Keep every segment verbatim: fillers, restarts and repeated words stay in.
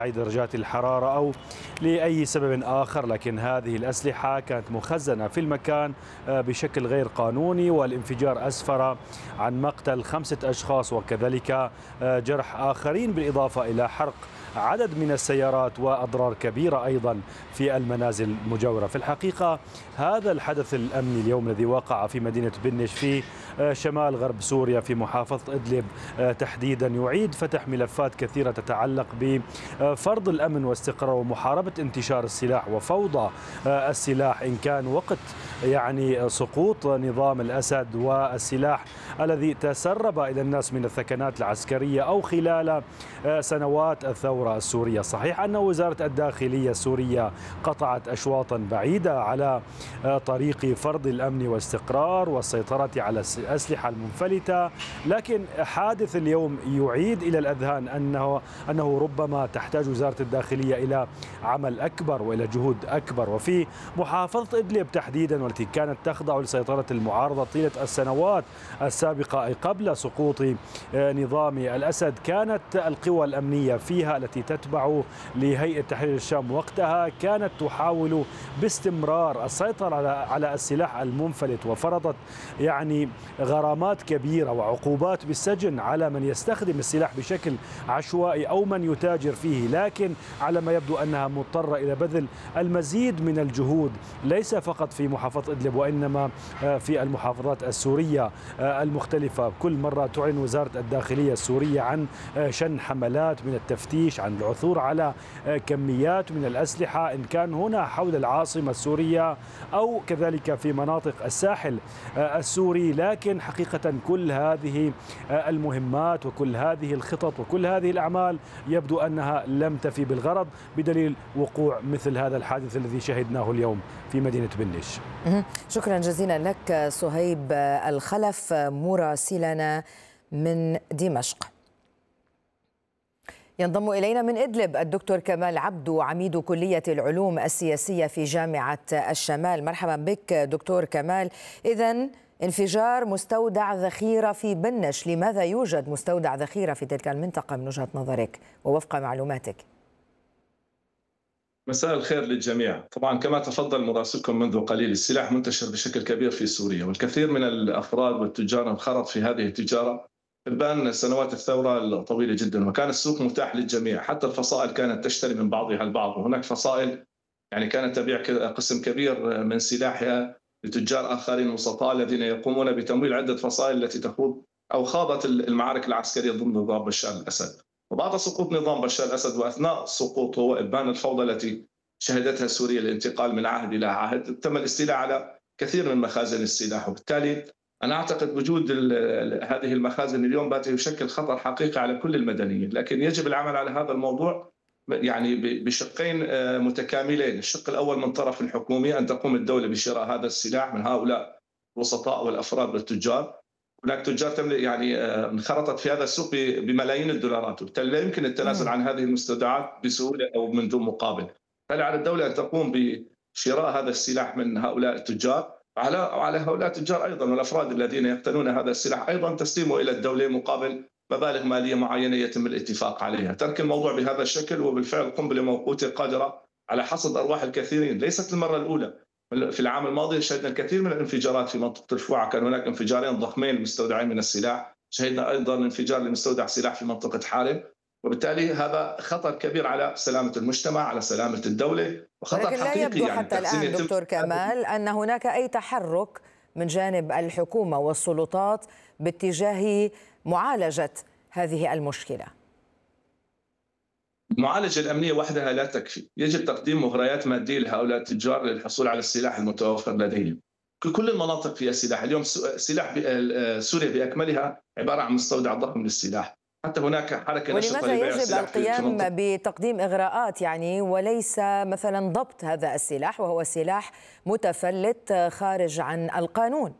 درجات الحرارة أو لأي سبب آخر، لكن هذه الأسلحة كانت مخزنة في المكان بشكل غير قانوني، والانفجار أسفر عن مقتل خمسة أشخاص وكذلك جرح آخرين، بالإضافة إلى حرق عدد من السيارات وأضرار كبيرة أيضا في المنازل المجاورة. في الحقيقة هذا الحدث الأمني اليوم الذي وقع في مدينة بنش في شمال غرب سوريا في محافظة إدلب تحديدا يعيد فتح ملفات كثيرة تتعلق بفرض الأمن واستقرار ومحاربة انتشار السلاح وفوضى السلاح، إن كان وقت يعني سقوط نظام الأسد والسلاح الذي تسرب إلى الناس من الثكنات العسكرية أو خلال سنوات الثورة السورية. صحيح أن وزارة الداخلية السورية قطعت أشواطا بعيدة على طريق فرض الأمن والاستقرار والسيطرة على الأسلحة المنفلتة، لكن حادث اليوم يعيد إلى الأذهان أنه أنه ربما تحتاج وزارة الداخلية إلى عمل أكبر وإلى جهود أكبر. وفي محافظة إدلب تحديدا، والتي كانت تخضع لسيطرة المعارضة طيلة السنوات السابقة أي قبل سقوط نظام الأسد، كانت القوى الأمنية فيها التي تتبع لهيئة تحرير الشام وقتها كانت تحاول باستمرار السيطرة على على السلاح المنفلت، وفرضت يعني غرامات كبيرة وعقوبات بالسجن على من يستخدم السلاح بشكل عشوائي أو من يتاجر فيه. لكن على ما يبدو أنها مضطرة إلى بذل المزيد من الجهود، ليس فقط في محافظة إدلب وإنما في المحافظات السورية المختلفة. كل مرة تعلن وزارة الداخلية السورية عن شن حملات من التفتيش، عن العثور على كميات من الأسلحة، إن كان هنا حول العاصمة السورية أو كذلك في مناطق الساحل السوري. لكن حقيقة كل هذه المهمات وكل هذه الخطط وكل هذه الأعمال يبدو أنها لم تفي بالغرض، بدليل وقوع مثل هذا الحادث الذي شهدناه اليوم في مدينة بنش. شكرا جزيلا لك صهيب الخلف مراسلنا من دمشق. ينضم إلينا من إدلب الدكتور كمال عبدو، عميد كلية العلوم السياسية في جامعة الشمال. مرحبا بك دكتور كمال. إذن انفجار مستودع ذخيرة في بنش، لماذا يوجد مستودع ذخيرة في تلك المنطقة من وجهة نظرك ووفق معلوماتك؟ مساء الخير للجميع. طبعا كما تفضل مراسلكم منذ قليل، السلاح منتشر بشكل كبير في سوريا، والكثير من الأفراد والتجار انخرط في هذه التجارة إبان سنوات الثورة الطويلة جدا، وكان السوق متاح للجميع، حتى الفصائل كانت تشتري من بعضها البعض، وهناك فصائل يعني كانت تبيع قسم كبير من سلاحها لتجار آخرين وسطاء الذين يقومون بتمويل عدة فصائل التي تخوض أو خاضت المعارك العسكرية ضد نظام بشار الأسد. وبعد سقوط نظام بشار الأسد وأثناء سقوطه وإبان الفوضى التي شهدتها سوريا الانتقال من عهد إلى عهد، تم الاستيلاء على كثير من مخازن السلاح، وبالتالي أنا أعتقد وجود هذه المخازن اليوم بات يشكل خطر حقيقي على كل المدنيين، لكن يجب العمل على هذا الموضوع يعني بشقين متكاملين. الشق الأول من طرف الحكومي، أن تقوم الدولة بشراء هذا السلاح من هؤلاء الوسطاء والأفراد والتجار. هناك تجار تملك يعني انخرطت في هذا السوق بملايين الدولارات، وبالتالي لا يمكن التنازل عن هذه المستودعات بسهولة أو من دون مقابل. فعلى على الدولة أن تقوم بشراء هذا السلاح من هؤلاء التجار، على على هؤلاء التجار ايضا والافراد الذين يقتنون هذا السلاح ايضا تسليمه الى الدوله مقابل مبالغ ماليه معينه يتم الاتفاق عليها. ترك الموضوع بهذا الشكل وبالفعل قنبله موقوته قادره على حصد ارواح الكثيرين. ليست المره الاولى، في العام الماضي شهدنا الكثير من الانفجارات في منطقه الفوعه، كان هناك انفجارين ضخمين مستودعين من السلاح، شهدنا ايضا انفجار لمستودع سلاح في منطقه حارب، وبالتالي هذا خطر كبير على سلامة المجتمع، على سلامة الدولة، وخطر ولكن حقيقي. لا يبدو يعني حتى الآن دكتور كمال أن هناك أي تحرك من جانب الحكومة والسلطات باتجاه معالجة هذه المشكلة. المعالجة الأمنية وحدها لا تكفي، يجب تقديم مغريات مادية لهؤلاء التجار للحصول على السلاح المتوفر لديهم. كل المناطق فيها سلاح اليوم، سلاح سوريا بأكملها عبارة عن مستودع ضخم للسلاح. حتى هناك حركة نشطة لبيع السلاح. ولماذا يجب القيام بتقديم إغراءات يعني وليس مثلا ضبط هذا السلاح وهو سلاح متفلت خارج عن القانون؟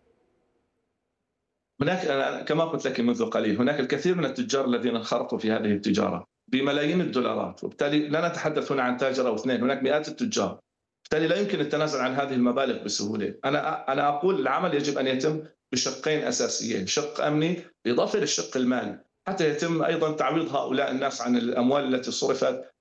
هناك كما قلت لك منذ قليل، هناك الكثير من التجار الذين انخرطوا في هذه التجارة بملايين الدولارات، وبالتالي لا نتحدث هنا عن تاجر أو اثنين، هناك مئات التجار، بالتالي لا يمكن التنازل عن هذه المبالغ بسهولة. أنا أنا أقول العمل يجب أن يتم بشقين أساسيين، شق أمني بالإضافة للشق المالي. حتى يتم أيضا تعويض هؤلاء الناس عن الأموال التي صرفت